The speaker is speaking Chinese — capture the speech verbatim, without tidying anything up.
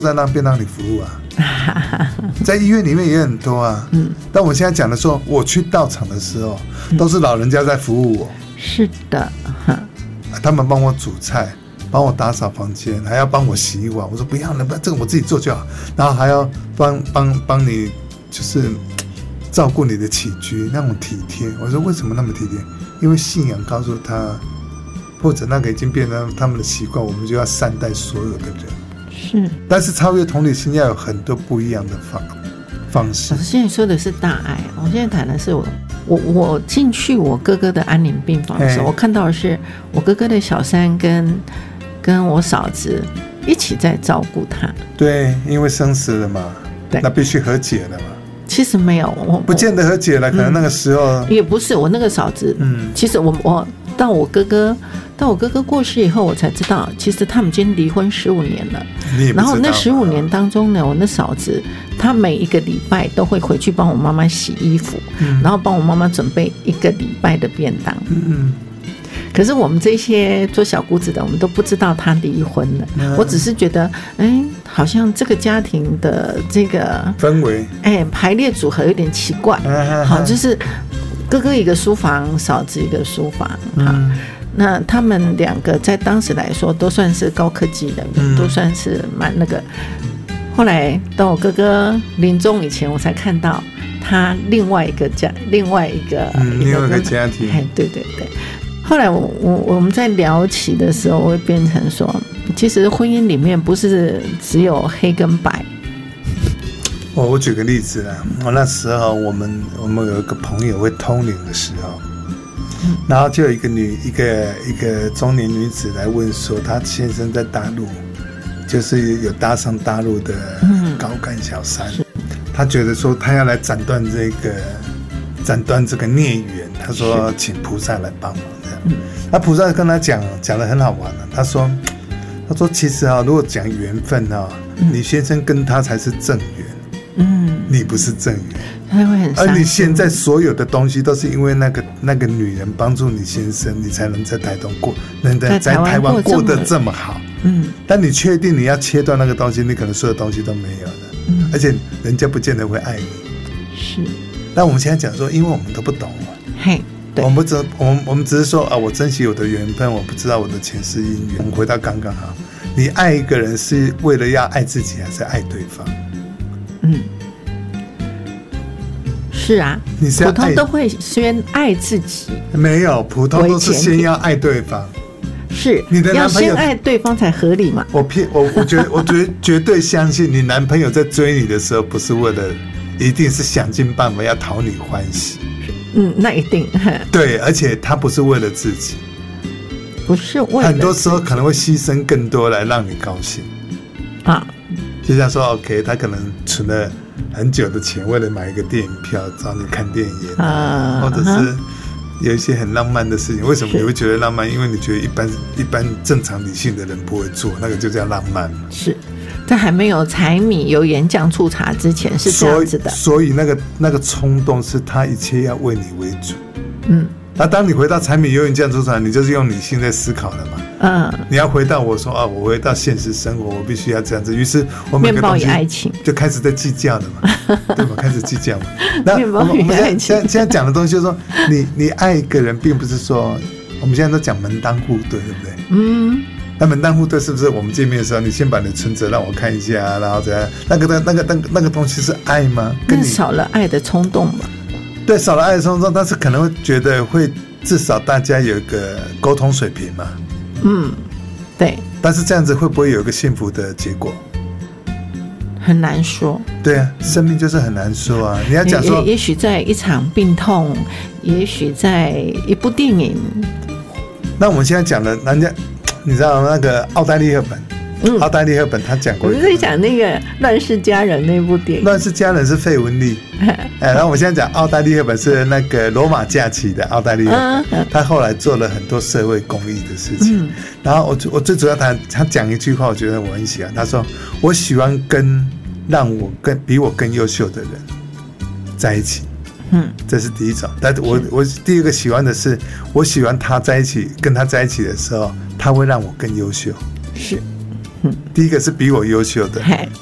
在那边让你服务啊，在医院里面也很多啊。嗯，但我现在讲的说，我去到场的时候，都是老人家在服务我。 是的， 他们帮我煮菜，帮我打扫房间，还要帮我洗碗。我说不要了，不，这个我自己做就好。然后还要帮帮帮你，就是照顾你的起居，那种体贴。我说为什么那么体贴？因为信仰告诉他，或者那个已经变成他们的习惯，我们就要善待所有的人。 是， 但是超越同理心要有很多不一样的方方式。 我现在说的是大爱，我现在谈的是我我我进去我哥哥的安宁病房的时候，我看到的是我哥哥的小三跟跟我嫂子一起在照顾他。 对，因为生死了嘛， 对， 那必须和解了嘛。 其实没有，我不见得和解了，可能那个时候、 嗯、也不是我那个嫂子。嗯，其实我我到我哥哥到我哥哥过世以后，我才知道，其实他们已经离婚十五年了。然后那十五年当中呢，我那嫂子她每一个礼拜都会回去帮我妈妈洗衣服，嗯、然后帮我妈妈准备一个礼拜的便当。嗯。可是我们这些做小姑子的，我们都不知道他离婚了。嗯、我只是觉得，哎，好像这个家庭的这个氛围， 哎，排列组合有点奇怪。嗯、好，就是哥哥一个书房，嫂子一个书房。嗯，那他们两个在当时来说都算是高科技人员，嗯、都算是蛮那个。后来到我哥哥临终以前，我才看到他另外一个家，另外一个、 嗯、另外一个家庭。 哎，对对对。后来我我我们在聊起的时候，会变成说，其实婚姻里面不是只有黑跟白。 我我举个例子啦，我那时候我们我们有一个朋友会通灵的时候，嗯、然后就有一个女一个一个中年女子来问说，她先生在大陆，就是有搭上大陆的高干小三，嗯、她觉得说她要来斩断这个斩断这个孽缘，她说请菩萨来帮忙。嗯，那菩萨跟他讲讲得很好玩了、啊。他说，他说其实啊，如果讲缘分啊，嗯、你先生跟他才是正缘，嗯，你不是正缘， 他会很伤心。 而你现在所有的东西都是因为那个那个女人帮助你先生，你才能在台东过，能在在台湾过得这么好。嗯，但你确定你要切断那个东西，你可能所有东西都没有了，嗯，而且人家不见得会爱你。 是， 但我们现在讲说，因为我们都不懂嘛， 嘿。 我们不只我们我们只是说啊，我珍惜我的缘分，我不知道我的前世姻缘。我们回到刚刚哈，你爱一个人是为了要爱自己，还是爱对方？嗯， 是啊，你是普通都会先爱自己， 没有，普通都是先要爱对方。 是， 你的男朋友要先爱对方才合理嘛？ 我骗我，我觉得我觉得绝对相信你男朋友在追你的时候，不是为了，一定是想尽办法要讨你欢喜。 嗯，那一定对，而且他不是为了自己， 不是为了， 很多时候可能会牺牲更多来让你高兴啊。就像说 ，OK， 他可能存了很久的钱，为了买一个电影票找你看电影啊，或者是有一些很浪漫的事情。为什么你会觉得浪漫？因为你觉得一般一般正常理性的人不会做，那个就叫浪漫。 是。在还没有柴米油盐酱醋茶之前是这样子的， 所以, 所以那个那个冲动是他一切要为你为主，嗯，那当你回到柴米油盐酱醋茶，你就是用理性在思考了嘛，嗯，你要回到我说啊，我回到现实生活，我必须要这样子，于是我每个东西爱情就开始在计较了嘛，对吧？开始计较嘛。那我们我们现在现在讲的东西就是说，你你爱一个人，并不是说我们现在都讲门当户对，对不对？嗯。那门当户对是不是我们见面的时候，你先把你的存折让我看一下，然后怎样？那个、那个、那个、那个东西是爱吗？跟你少了爱的冲动嘛？ 对，少了爱的冲动，但是可能会觉得会至少大家有一个沟通水平嘛。 嗯，对。 但是这样子会不会有一个幸福的结果？ 很难说。 对啊，生命就是很难说啊。你要讲说， 也许在一场病痛，也许在一部电影。 那我们现在讲的，人家。你知道那个奥黛丽·赫本，嗯，奥黛丽·赫本她讲过， 我是在讲那个《乱世佳人》那部电影，《 乱世佳人》是费雯丽，哎，然后我现在讲奥黛丽·赫本是那个《罗马假期》的奥黛丽·赫本，她后来做了很多社会公益的事情，嗯、然后我我最主要她她讲一句话，我觉得我很喜欢，她说我喜欢跟让我更比我更优秀的人在一起。嗯，这是第一种。但是我我第二个喜欢的是，我喜欢他在一起，跟他在一起的时候，他会让我更优秀。 是， 第一个是比我优秀的。